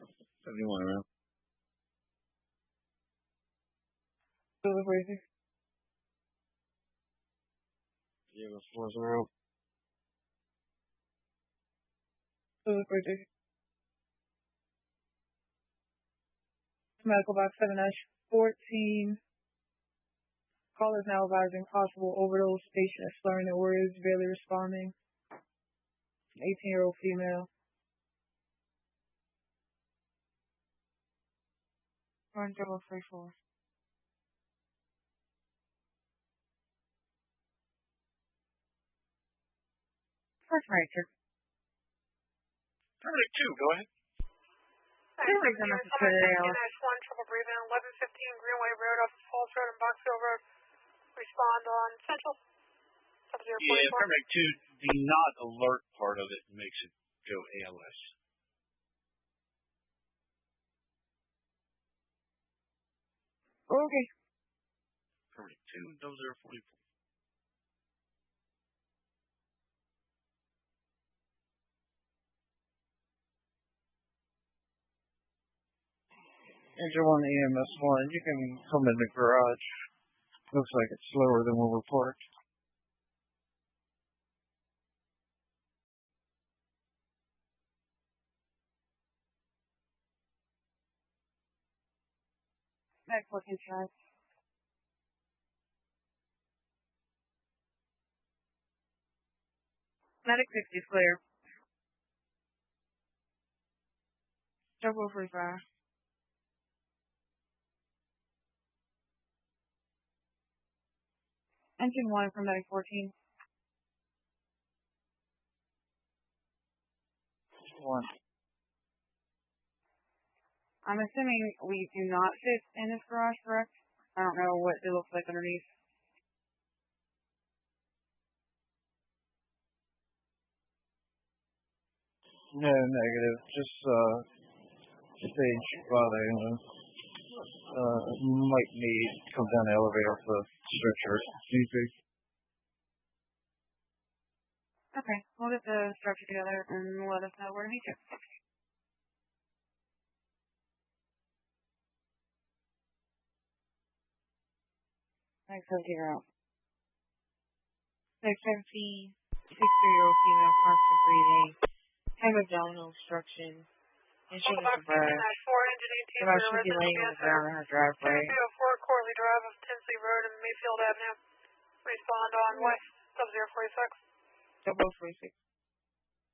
71 around. Crazy. Diego 40. Crazy. Medical box 7-14. Caller is now advising possible overdose. Patient is slurring their words, barely responding. 18-year-old female. Run 034. First Ranger. Paramedic 2, go ahead. Two reason this is today. 1, triple breathing, 1115 Greenway Road off of Falls Road in Box Hill Road. Respond on Central. Yeah, Paramedic 2, the not alert part of it makes it go ALS. Okay. Paramedic 2, 0044. Engine 1 EMS 1, you can come in the garage. Looks like it's slower than we'll report. Next looking track. Medic 60 is clear. 045. Engine 1 from Medic 14. 1. I'm assuming we do not fit in this garage, correct? I don't know what it looks like underneath. No, negative. Just stage body. Might need to come down the elevator off the stretcher. Easy. Okay, we'll get the structure together and let us know where to meet you. Thanks for figuring out. 617, 63-year-old female, constant breathing, have abdominal obstruction, and she was breath. About should be laying on the ground in her driveway. 204 Corley Drive of Tinsley Road and Mayfield Avenue. Respond on West 046. 046.